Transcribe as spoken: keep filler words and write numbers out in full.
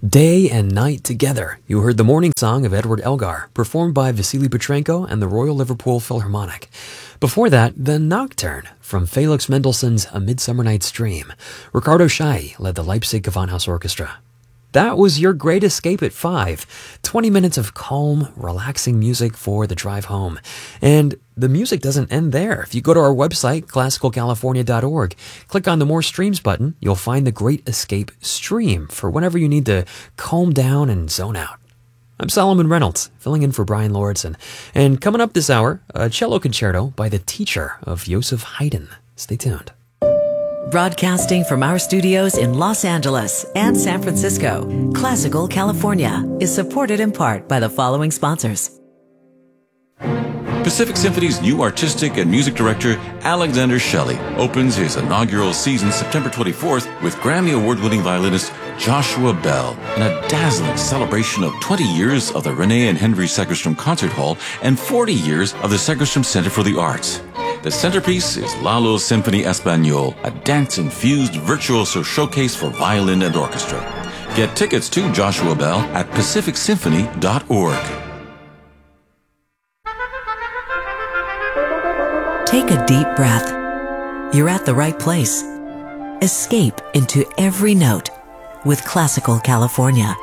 Day and Night Together. You heard the morning song of Edward Elgar, performed by Vasily Petrenko and the Royal Liverpool Philharmonic. Before that, The Nocturne from Felix Mendelssohn's A Midsummer Night's Dream. Ricardo Chailly led the Leipzig Gewandhaus Orchestra. That was your great escape at five. twenty minutes of calm, relaxing music for the drive home. And the music doesn't end there. If you go to our website, classical california dot org, click on the More Streams button, you'll find the Great Escape stream for whenever you need to calm down and zone out. I'm Solomon Reynolds, filling in for Brian Lauritsen. And coming up this hour, a cello concerto by the teacher of Joseph Haydn. Stay tuned. Broadcasting from our studios in Los Angeles and San Francisco, Classical California is supported in part by the following sponsors. Pacific Symphony's new artistic and music director, Alexander Shelley, opens his inaugural season September twenty-fourth with Grammy Award-winning violinist Joshua Bell in a dazzling celebration of twenty years of the Renee and Henry Segerstrom Concert Hall and forty years of the Segerstrom Center for the Arts. The centerpiece is Lalo Symphony Español, a dance-infused virtuoso showcase for violin and orchestra. Get tickets to Joshua Bell at pacific symphony dot org. Take a deep breath. You're at the right place. Escape into every note with Classical California.